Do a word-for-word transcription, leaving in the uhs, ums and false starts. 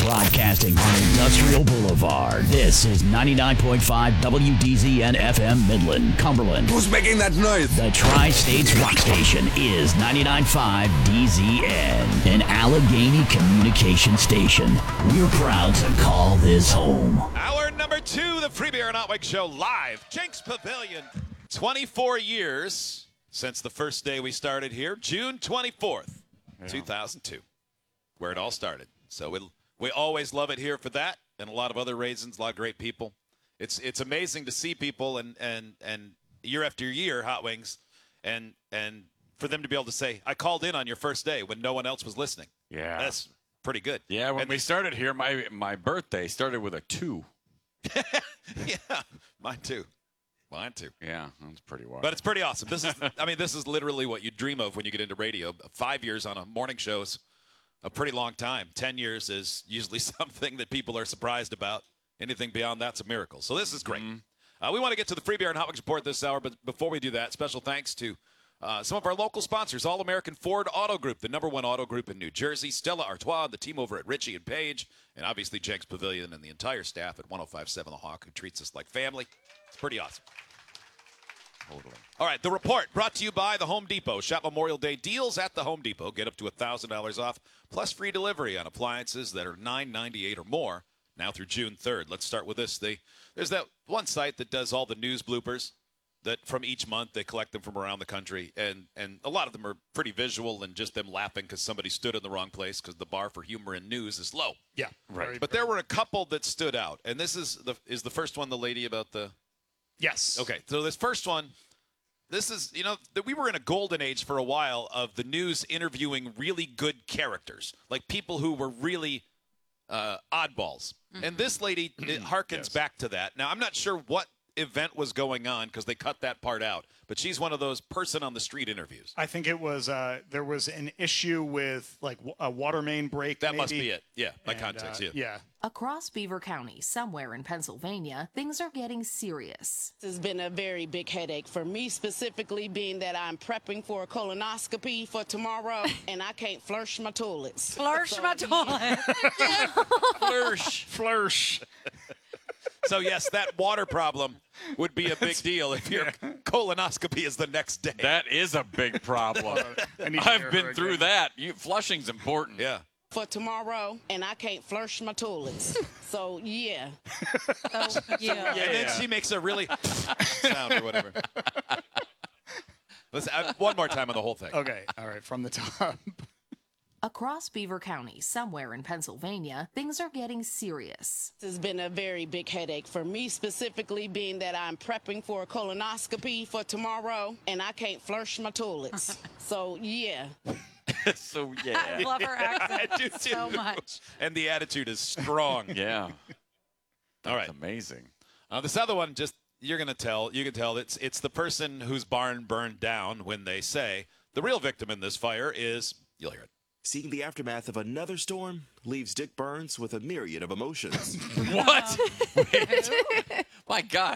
Broadcasting on Industrial Boulevard. This is ninety-nine point five W D Z N F M Midland, Cumberland. Who's making that noise? The Tri-States Rock Station is ninety-nine point five D Z N, an Allegheny communication station. We're proud to call this home. Hour number two, the Free Beer and Hot Wings Show live. Jenks Pavilion. twenty-four years since the first day we started here, June twenty-fourth, yeah. two thousand two, where it all started. So we we always love it here for that, and a lot of other reasons, a lot of great people. It's it's amazing to see people and and and year after year, Hot Wings, and and for them to be able to say, I called in on your first day when no one else was listening. Yeah. That's pretty good. Yeah, when and we started here, my my birthday started with a two. Yeah, mine too. Mine too. Yeah, that's pretty wild. But it's pretty awesome. This is, I mean, this is literally what you dream of when you get into radio. Five years on a morning show is a pretty long time. Ten years is usually something that people are surprised about. Anything beyond that's a miracle. So this is great. Mm-hmm. Uh, we want to get to the Free Beer and Hot Wings report this hour, but before we do that, special thanks to uh, some of our local sponsors, All-American Ford Auto Group, the number one auto group in New Jersey, Stella Artois, the team over at Ritchie and Page, and obviously Jenks Pavilion and the entire staff at one oh five point seven The Hawk, who treats us like family. It's pretty awesome. Totally. All right, the report brought to you by the Home Depot. Shop Memorial Day deals at the Home Depot. Get up to one thousand dollars off, plus free delivery on appliances that are nine ninety-eight or more, now through June third. Let's start with this. They, there's that one site that does all the news bloopers that from each month. They collect them from around the country, and, and a lot of them are pretty visual and just them laughing because somebody stood in the wrong place because the bar for humor and news is low. Yeah, right. But there were a couple that stood out, and this is the is the first one the lady about the – Yes. Okay, so this first one, this is, you know, that we were in a golden age for a while of the news interviewing really good characters, like people who were really uh, oddballs. Mm-hmm. And this lady, it harkens yes. back to that. Now, I'm not sure what event was going on because they cut that part out, but she's one of those person on the street interviews. I think it was, uh, there was an issue with, like, a water main break. That maybe. must be it. Yeah, by and, context, uh, yeah. Yeah. Across Beaver County, somewhere in Pennsylvania, things are getting serious. This has been a very big headache for me, specifically being that I'm prepping for a colonoscopy for tomorrow, and I can't flush my toilets. Flush so, my toilet. Flourish. Flourish. So, yes, that water problem would be a big deal if your colonoscopy is the next day. That is a big problem. I've been through again. that. You, flushing's important. Yeah. For tomorrow, and I can't flush my toilets. So, yeah. Oh, yeah. And then she makes a really sound or whatever. Listen, I, one more time on the whole thing. Okay. All right. From the top. Across Beaver County, somewhere in Pennsylvania, things are getting serious. This has been a very big headache for me, specifically being that I'm prepping for a colonoscopy for tomorrow, and I can't flush my toilets. So, yeah. So, yeah. I love her accent I do too. so much. And the attitude is strong. Yeah. That's all right. amazing. Uh, this other one, just you're going to tell, you can tell it's it's the person whose barn burned down when they say the real victim in this fire is, you'll hear it. Seeing the aftermath of another storm leaves Dick Burns with a myriad of emotions. What? Wait. My God.